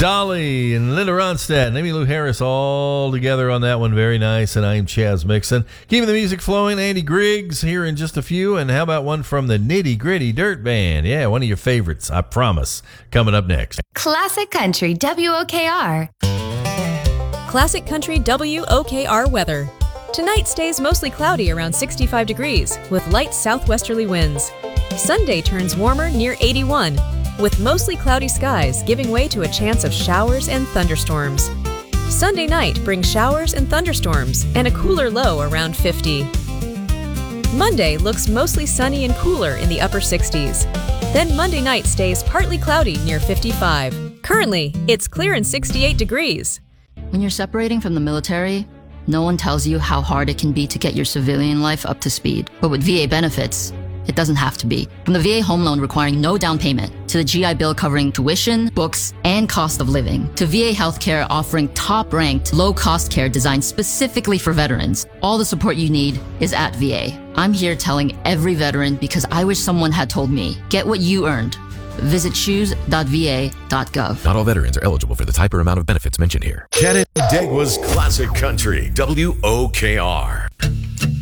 Dolly and Linda Ronstadt and Amy Lou Harris all together on that one. Very nice. And I'm Chaz Mixon. Keeping the music flowing, Andy Griggs here in just a few. And how about one from the Nitty Gritty Dirt Band? Yeah, one of your favorites, I promise. Coming up next. Classic Country WOKR. Classic Country WOKR weather. Tonight stays mostly cloudy around 65 degrees with light southwesterly winds. Sunday turns warmer near 81 with mostly cloudy skies giving way to a chance of showers and thunderstorms. Sunday night brings showers and thunderstorms and a cooler low around 50. Monday looks mostly sunny and cooler in the upper 60s. Then Monday night stays partly cloudy near 55. Currently, it's clear and 68 degrees. When you're separating from the military, no one tells you how hard it can be to get your civilian life up to speed. But with VA benefits, it doesn't have to be. From the VA home loan requiring no down payment, to the GI Bill covering tuition, books, and cost of living, to VA healthcare offering top-ranked, low-cost care designed specifically for veterans, all the support you need is at VA. I'm here telling every veteran because I wish someone had told me, get what you earned. Visit choose.va.gov. Not all veterans are eligible for the type or amount of benefits mentioned here. Canandaigua's Classic Country, WOKR.